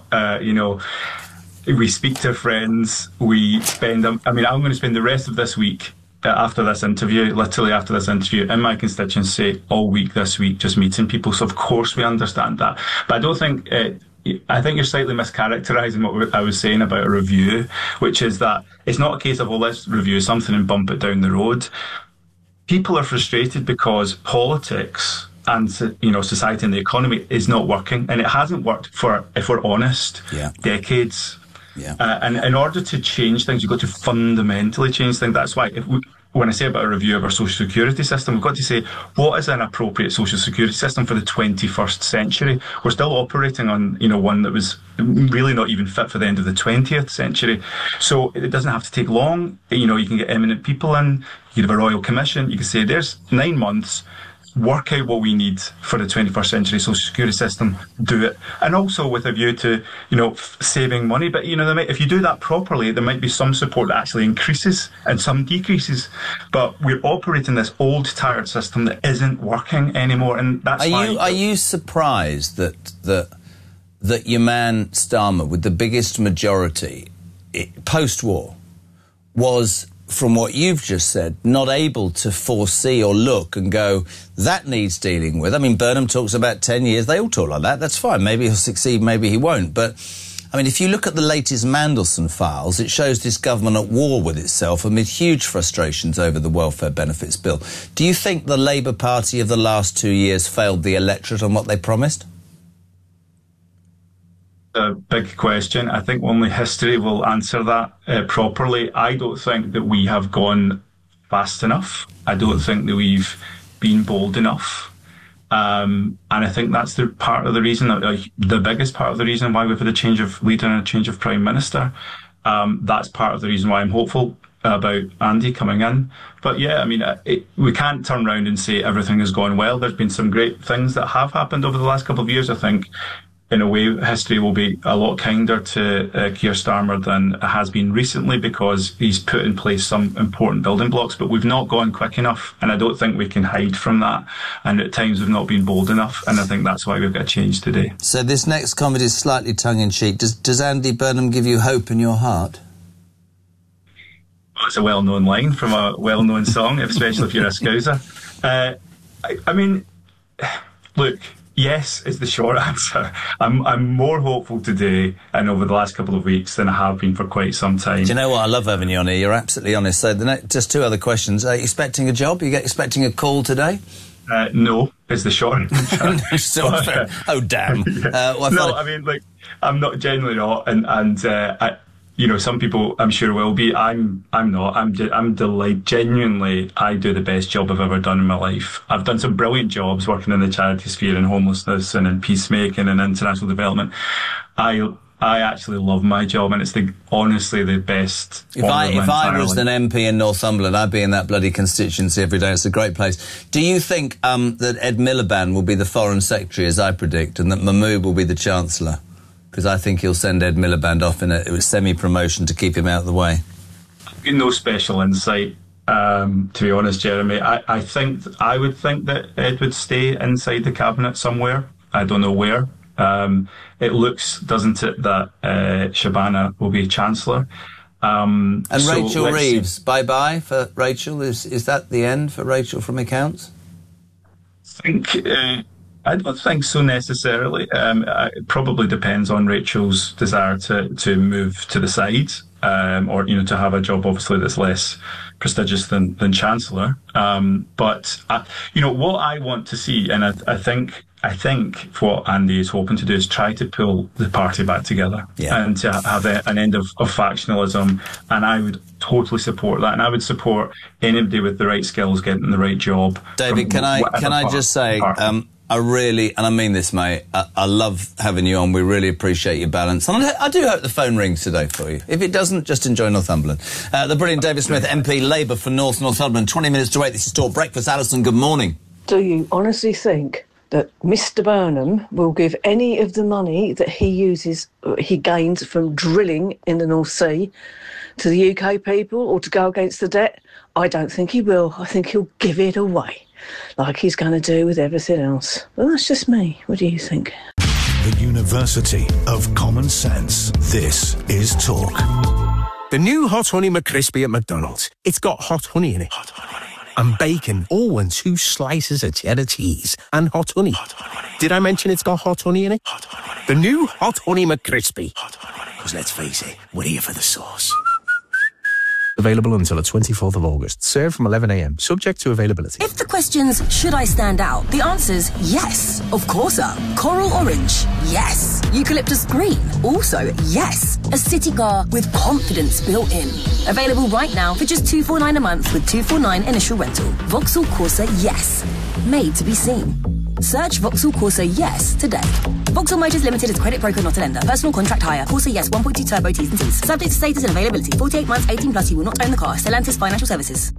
We speak to friends. We spend, I'm going to spend the rest of this week literally after this interview, in my constituency all week this week, just meeting people. So of course we understand that. But I don't think, I think you're slightly mischaracterising what I was saying about a review, which is that it's not a case of, let's review something and bump it down the road. People are frustrated because politics and, society and the economy is not working, and it hasn't worked for, if we're honest, decades. And in order to change things, you've got to fundamentally change things. That's why when I say about a review of our social security system, we've got to say, what is an appropriate social security system for the 21st century? We're still operating on, one that was really not even fit for the end of the 20th century. So it doesn't have to take long. You can get eminent people in, you have a royal commission, you can say, there's 9 months, work out what we need for the 21st century social security system, do it. And also with a view to, saving money. But, if you do that properly, there might be some support that actually increases and some decreases. But we're operating this old, tired system that isn't working anymore. And that's Are you surprised that your man Starmer, with the biggest majority post-war, was, from what you've just said, not able to foresee or look and go, that needs dealing with? I mean, Burnham talks about 10 years. They all talk like that. That's fine. Maybe he'll succeed, maybe he won't. But, if you look at the latest Mandelson files, it shows this government at war with itself amid huge frustrations over the welfare benefits bill. Do you think the Labour Party of the last 2 years failed the electorate on what they promised? A big question. I think only history will answer that properly. I don't think that we have gone fast enough. I don't think that we've been bold enough. And I think that's the part of the reason, the biggest part of the reason why we've had a change of leader and a change of Prime Minister. That's part of the reason why I'm hopeful about Andy coming in. But we can't turn around and say everything has gone well. There's been some great things that have happened over the last couple of years. I think, in a way, history will be a lot kinder to Keir Starmer than it has been recently, because he's put in place some important building blocks, but we've not gone quick enough, and I don't think we can hide from that, and at times we've not been bold enough, and I think that's why we've got a change today. So this next comment is slightly tongue-in-cheek. Does Andy Burnham give you hope in your heart? Well, it's a well-known line from a well-known song, especially if you're a Scouser. Look, yes is the short answer. I'm more hopeful today and over the last couple of weeks than I have been for quite some time. Do you know what? I love having you on here. You're absolutely honest. So just 2 other questions. Are you expecting a job? Are you expecting a call today? No, is the short answer. Oh, damn. I'm not, genuinely not. And some people I'm sure will be. I'm not. I'm delighted. Genuinely, I do the best job I've ever done in my life. I've done some brilliant jobs working in the charity sphere, in homelessness and in peacemaking and international development. I I actually love my job, and it's honestly the best. If I was an MP in Northumberland, I'd be in that bloody constituency every day. It's a great place. Do you think that Ed Miliband will be the Foreign Secretary, as I predict, and that Mahmood will be the Chancellor? Because I think he'll send Ed Miliband off in a semi-promotion to keep him out of the way. No special insight, to be honest, Jeremy. I would think that Ed would stay inside the cabinet somewhere. I don't know where. It looks, doesn't it, that Shabana will be Chancellor. And Rachel Reeves, bye-bye for Rachel. Is that the end for Rachel from accounts? I don't think so necessarily. It probably depends on Rachel's desire to move to the side, or to have a job obviously that's less prestigious than Chancellor. But what I want to see, and I think what Andy is hoping to do is try to pull the party back together and to have an end of factionalism. And I would totally support that. And I would support anybody with the right skills getting the right job. David, can I just say, I really, and I mean this, mate, I love having you on. We really appreciate your balance. And I do hope the phone rings today for you. If it doesn't, just enjoy Northumberland. The brilliant David Smith, MP Labour for North Northumberland. 20 minutes to 8. This is Talk Breakfast. Alison, good morning. Do you honestly think that Mr Burnham will give any of the money that he gains from drilling in the North Sea to the UK people or to go against the debt? I don't think he will. I think he'll give it away, like he's going to do with everything else. Well, that's just me. What do you think? The University of Common Sense. This is Talk. The new Hot Honey McCrispy at McDonald's. It's got hot honey in it. And bacon, and 2 slices of cheddar cheese and hot honey. Did I mention it's got hot honey in it? The new Hot Honey McCrispy. Because let's face it, we're here for the sauce. Available until the 24th of August. Served from 11 a.m. Subject to availability. If the question's, should I stand out? The answer's yes. Of course. Coral orange? Yes. Eucalyptus green? Also yes. A city car with confidence built in. Available right now for just $249 a month with $249 initial rental. Vauxhall Corsa yes. Made to be seen. Search Vauxhall Corsa yes today. Vauxhall Motors Limited is credit broker, not a lender. Personal contract hire. Corsa yes 1.2 turbo T's and C's. Subject to status and availability. 48 months, 18 plus. You will not own the car. Stellantis Financial Services.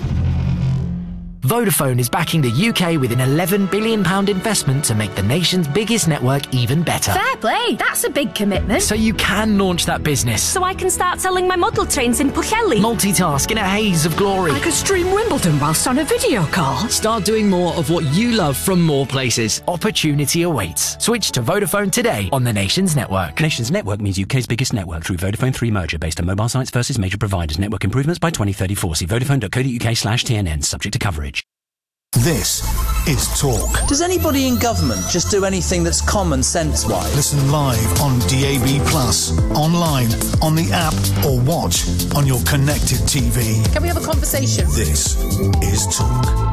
Vodafone is backing the UK with an £11 billion investment to make the nation's biggest network even better. Fair play, that's a big commitment. So you can launch that business. So I can start selling my model trains in Pwllheli. Multitask in a haze of glory. I could stream Wimbledon whilst on a video call. Start doing more of what you love from more places. Opportunity awaits. Switch to Vodafone today on the nation's network. Nation's network means UK's biggest network through Vodafone 3 merger based on mobile sites versus major providers. Network improvements by 2034. See vodafone.co.uk/TNN. Subject to coverage. This is Talk. Does anybody in government just do anything that's common sense-wise? Listen live on DAB+, online, on the app, or watch on your connected TV. Can we have a conversation? This is Talk.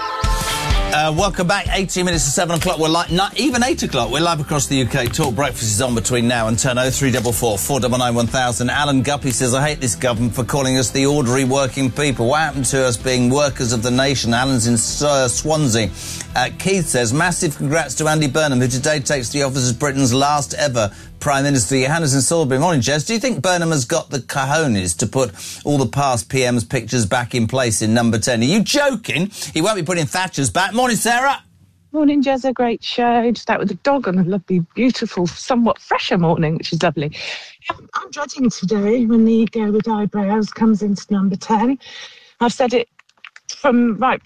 Welcome back. 18 minutes to 7 o'clock. We're not even 8 o'clock. We're live across the UK. Talk Breakfast is on between now and 10. 0344 499 1000. Alan Guppy says, I hate this government for calling us the ordinary working people. What happened to us being workers of the nation? Alan's in Swansea. Keith says, massive congrats to Andy Burnham, who today takes the office as Britain's last ever Prime Minister. Johannes in Salisbury. Morning, Jess. Do you think Burnham has got the cojones to put all the past PM's pictures back in place in number 10? Are you joking? He won't be putting Thatcher's back. Morning, Sarah. Morning, Jez. A great show. Just out with the dog on a lovely, beautiful, somewhat fresher morning, which is lovely. I'm dreading today when the girl with eyebrows comes into number 10. I've said it from when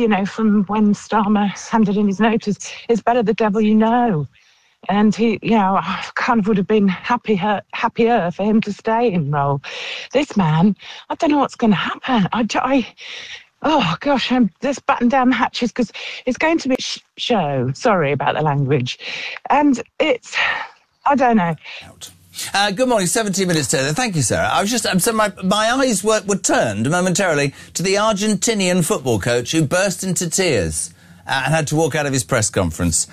Starmer handed in his notice. It's better the devil you know. And he, I kind of would have been happier for him to stay in role. This man, I don't know what's going to happen. Oh, gosh, just batten down the hatches because it's going to be a show. Sorry about the language. And I don't know. Good morning, 17 minutes to. Thank you, Sarah. I was just, so my eyes were turned momentarily to the Argentinian football coach who burst into tears and had to walk out of his press conference.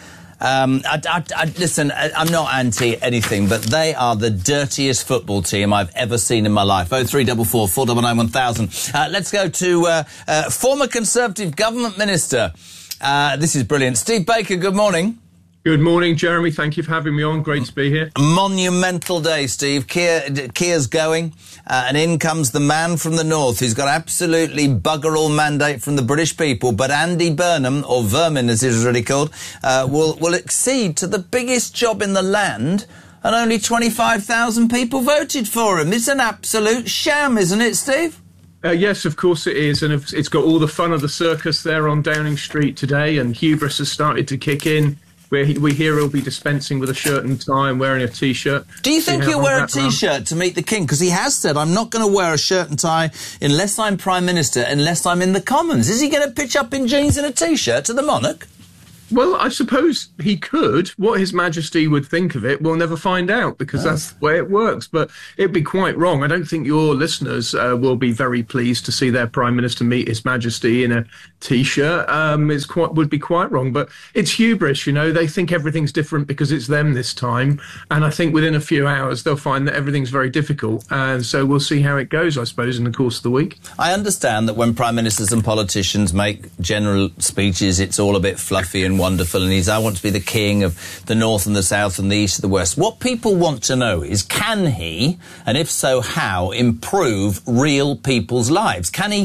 Listen, I'm not anti anything, but they are the dirtiest football team I've ever seen in my life. 0344 499 1000. Let's go to former Conservative government minister. This is brilliant. Steve Baker, good morning. Good morning, Jeremy. Thank you for having me on. Great to be here. Monumental day, Steve. Keir's going, and in comes the man from the north who's got absolutely bugger all mandate from the British people. But Andy Burnham, or Vermin as he's really called, will accede to the biggest job in the land, and only 25,000 people voted for him. It's an absolute sham, isn't it, Steve? Yes, of course it is, and it's got all the fun of the circus there on Downing Street today, and hubris has started to kick in. We hear he'll be dispensing with a shirt and tie and wearing a T-shirt. Do you think he'll wear a T-shirt to meet the King? Because he has said, I'm not going to wear a shirt and tie unless I'm Prime Minister, unless I'm in the Commons. Is he going to pitch up in jeans and a T-shirt to the monarch? Well, I suppose he could. What His Majesty would think of it, we'll never find out, because that's the way it works. But it'd be quite wrong. I don't think your listeners will be very pleased to see their Prime Minister meet His Majesty in a T-shirt. Would be quite wrong. But it's hubris, you know. They think everything's different because it's them this time. And I think within a few hours, they'll find that everything's very difficult. And so we'll see how it goes, I suppose, in the course of the week. I understand that when Prime Ministers and politicians make general speeches, it's all a bit fluffy and wonderful, and I want to be the king of the north and the south and the east and the west. What people want to know is, can he, and if so, how, improve real people's lives? Can he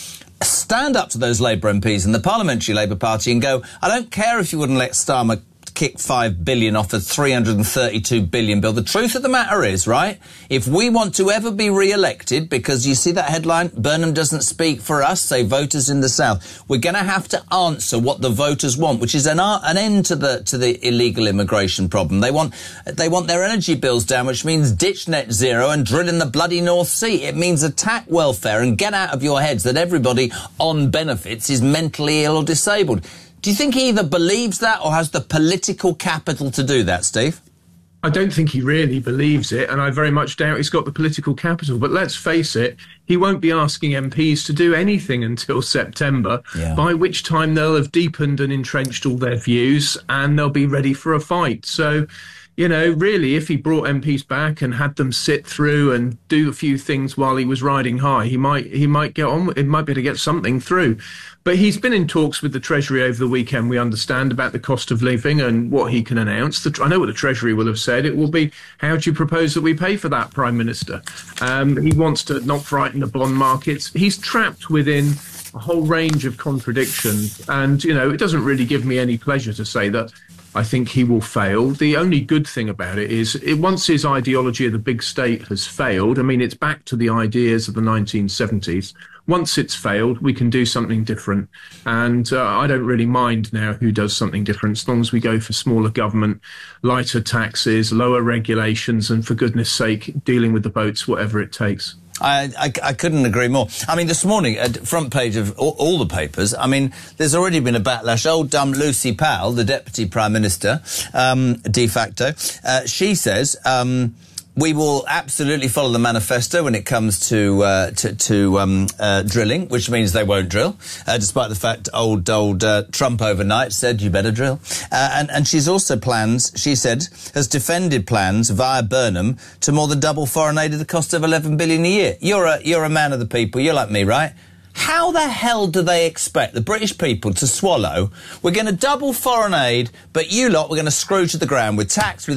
stand up to those Labour MPs in the Parliamentary Labour Party and go, I don't care if you wouldn't let Starmer kick $5 billion off a $332 billion bill. The truth of the matter is, right, if we want to ever be re-elected, because you see that headline, Burnham doesn't speak for us, say voters in the South, we're going to have to answer what the voters want, which is an end to the illegal immigration problem. They want their energy bills down, which means ditch net zero and drill in the bloody North Sea. It means attack welfare and get out of your heads that everybody on benefits is mentally ill or disabled. Do you think he either believes that or has the political capital to do that, Steve? I don't think he really believes it, and I very much doubt he's got the political capital. But let's face it, he won't be asking MPs to do anything until September, by which time they'll have deepened and entrenched all their views, and they'll be ready for a fight. So, you know, really, if he brought MPs back and had them sit through and do a few things while he was riding high, he might get on. It might be able to get something through. But he's been in talks with the Treasury over the weekend, we understand, about the cost of living and what he can announce. I know what the Treasury will have said. It will be, how do you propose that we pay for that, Prime Minister? He wants to not frighten the bond markets. He's trapped within a whole range of contradictions. And, you know, it doesn't really give me any pleasure to say that I think he will fail. The only good thing about it is, once his ideology of the big state has failed, I mean, it's back to the ideas of the 1970s. Once it's failed, we can do something different. And I don't really mind now who does something different, as long as we go for smaller government, lighter taxes, lower regulations, and for goodness sake, dealing with the boats, whatever it takes. I couldn't agree more. I mean, this morning, front page of all the papers, I mean, there's already been a backlash. Old dumb Lucy Powell, the Deputy Prime Minister, de facto, she says, we will absolutely follow the manifesto when it comes to drilling, which means they won't drill, despite the fact old Trump overnight said you better drill. And she's also has defended plans via Burnham to more than double foreign aid at the cost of $11 billion a year. You're a man of the people. You're like me, right? How the hell do they expect the British people to swallow? We're going to double foreign aid, but you lot we're going to screw to the ground with tax.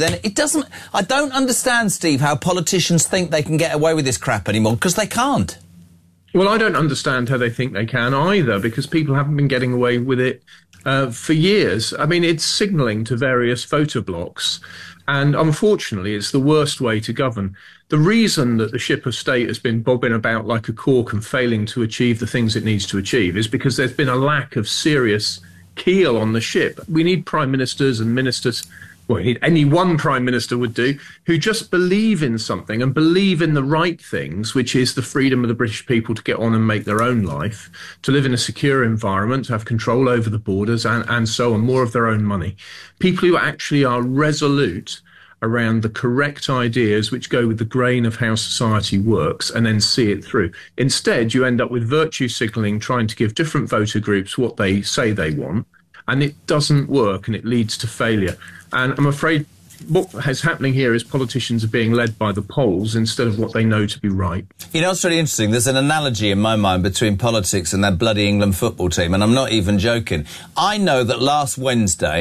I don't understand, Steve, how politicians think they can get away with this crap anymore, because they can't. Well, I don't understand how they think they can either, because people haven't been getting away with it for years. I mean, it's signalling to various voter blocks, and unfortunately, it's the worst way to govern. The reason that the ship of state has been bobbing about like a cork and failing to achieve the things it needs to achieve is because there's been a lack of serious keel on the ship. We need prime ministers and ministers, well, any one prime minister would do, who just believe in something and believe in the right things, which is the freedom of the British people to get on and make their own life, to live in a secure environment, to have control over the borders and so on, more of their own money. People who actually are resolute around the correct ideas which go with the grain of how society works and then see it through. Instead, you end up with virtue signalling, trying to give different voter groups what they say they want, and it doesn't work and it leads to failure. And I'm afraid what is happening here is politicians are being led by the polls instead of what they know to be right. You know, it's really interesting. There's an analogy in my mind between politics and that bloody England football team, and I'm not even joking. I know that last Wednesday,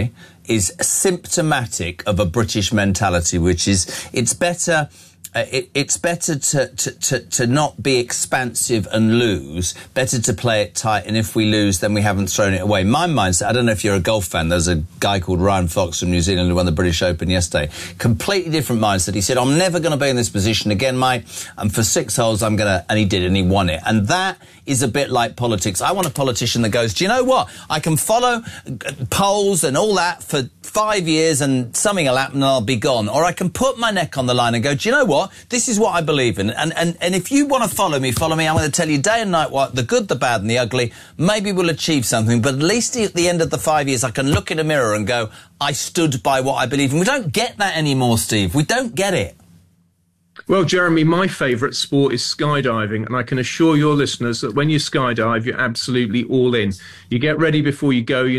is symptomatic of a British mentality, which is it's better... It's better to not be expansive and lose, better to play it tight, and if we lose, then we haven't thrown it away. My mindset, I don't know if you're a golf fan, there's a guy called Ryan Fox from New Zealand who won the British Open yesterday. Completely different mindset. He said, I'm never going to be in this position again, mate, and for 6 holes I'm going to... And he did, and he won it. And that is a bit like politics. I want a politician that goes, do you know what? I can follow polls and all that for 5 years and something will happen and I'll be gone. Or I can put my neck on the line and go, do you know what? This is what I believe in. And if you want to follow me, I'm going to tell you day and night what the good, the bad and the ugly. Maybe we'll achieve something. But at least at the end of the 5 years, I can look in a mirror and go, I stood by what I believe in. We don't get that anymore, Steve. We don't get it. Well, Jeremy, my favourite sport is skydiving, and I can assure your listeners that when you skydive, you're absolutely all in. You get ready before you go. You